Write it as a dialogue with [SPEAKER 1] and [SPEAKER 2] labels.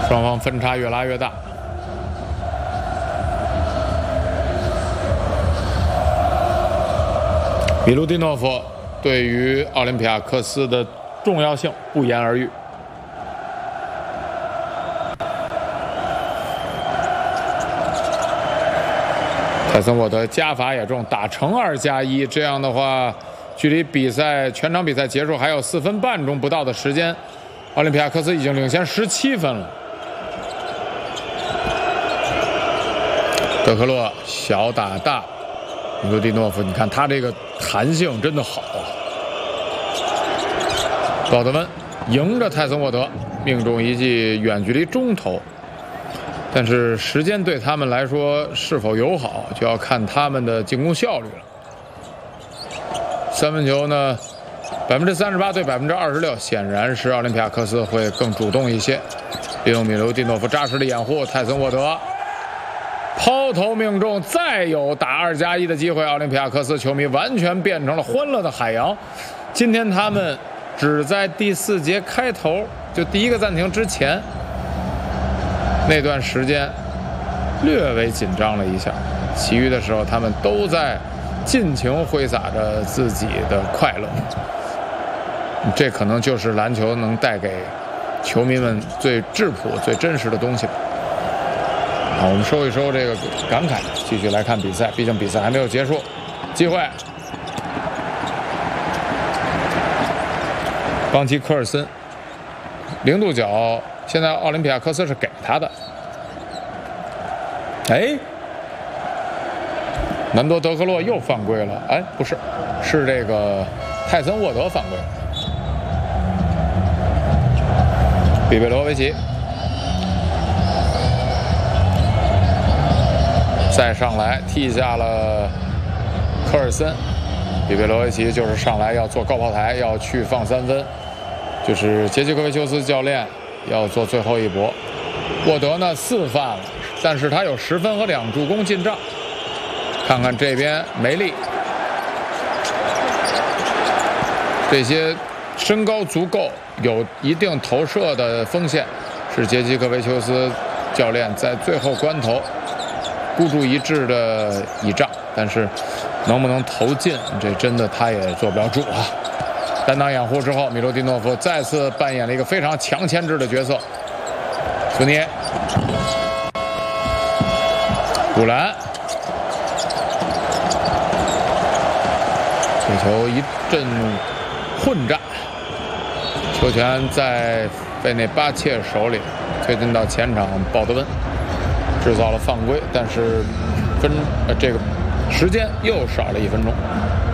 [SPEAKER 1] 双方分差越拉越大。米卢蒂诺夫对于奥林匹亚克斯的重要性不言而喻。泰森沃德加罚也中，打成2+1，这样的话，距离全场比赛结束还有4分半钟不到的时间，奥林匹亚克斯已经领先17分了。德克洛小打大，米卢蒂诺夫，你看他这个弹性真的好啊。鲍德温迎着泰森沃德，命中一记远距离中投。但是时间对他们来说是否友好，就要看他们的进攻效率了。三分球呢，38%对26%，显然是奥林匹亚克斯会更主动一些。利用米卢蒂诺夫扎实的掩护，泰森沃德抛投命中，再有打2+1的机会。奥林匹亚克斯球迷完全变成了欢乐的海洋。今天他们只在第4节开头，就第1个暂停之前那段时间略微紧张了一下，其余的时候他们都在尽情挥洒着自己的快乐。这可能就是篮球能带给球迷们最质朴、最真实的东西吧。好，我们收一收这个感慨，继续来看比赛，毕竟比赛还没有结束。机会，邦奇科尔森0度角，现在奥林匹亚克斯是给他的。哎，南多德克洛又犯规了。哎，不是，是这个泰森沃德犯规。比贝罗维奇再上来踢下了科尔森。比贝罗维奇就是上来要做高炮台，要去放3分，就是杰西科维丘斯教练要做最后一搏。沃德呢4犯了，但是他有10分和2助攻进账。看看这边梅利，这些身高足够、有一定投射的锋线，是杰西科维丘斯教练在最后关头孤注一掷的倚仗，但是能不能投进，这真的他也做不了主啊。单挡掩护之后，米卢蒂诺夫再次扮演了一个非常强牵制的角色。福涅，古兰，这球一阵混战，球权在费内巴切手里，推进到前场，鲍德温制造了犯规，但是这个时间又少了1分钟。